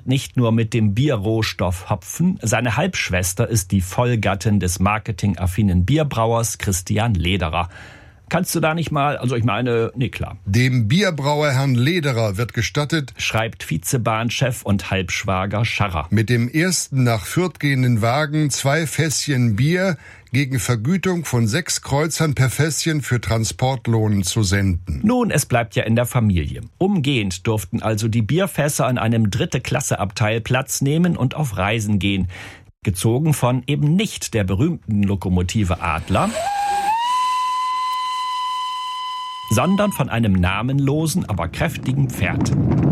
macht nicht nur mit dem Bierrohstoff Hopfen. Seine Halbschwester ist die Vollgattin des marketingaffinen Bierbrauers Christian Lederer. Kannst du da nicht mal, klar. Dem Bierbrauer Herrn Lederer wird gestattet, schreibt Vizebahnchef und Halbschwager Scharrer, mit dem ersten nach Fürth gehenden Wagen 2 Fässchen Bier gegen Vergütung von 6 Kreuzern per Fässchen für Transportlohn zu senden. Nun, es bleibt ja in der Familie. Umgehend durften also die Bierfässer in einem 3.-Klasse-Abteil Platz nehmen und auf Reisen gehen. Gezogen von eben nicht der berühmten Lokomotive Adler, sondern von einem namenlosen, aber kräftigen Pferd.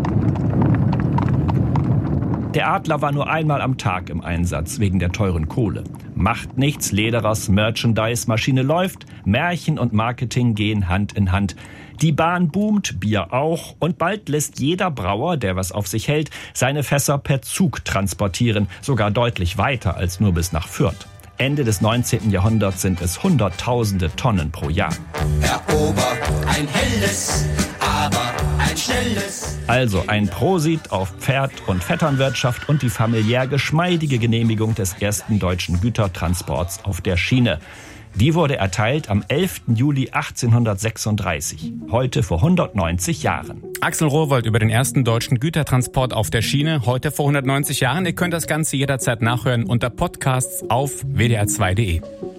Der Adler war nur einmal am Tag im Einsatz, wegen der teuren Kohle. Macht nichts, Lederers Merchandise-Maschine läuft, Märchen und Marketing gehen Hand in Hand. Die Bahn boomt, Bier auch, und bald lässt jeder Brauer, der was auf sich hält, seine Fässer per Zug transportieren, sogar deutlich weiter als nur bis nach Fürth. Ende des 19. Jahrhunderts sind es Hunderttausende Tonnen pro Jahr. Herr Ober, ein helles, aber ein schnelles. Also ein Prosit auf Pferd- und Vetternwirtschaft und die familiär geschmeidige Genehmigung des ersten deutschen Gütertransports auf der Schiene. Die wurde erteilt am 11. Juli 1836, heute vor 190 Jahren. Axel Rowohlt über den ersten deutschen Gütertransport auf der Schiene, heute vor 190 Jahren. Ihr könnt das Ganze jederzeit nachhören unter Podcasts auf wdr2.de.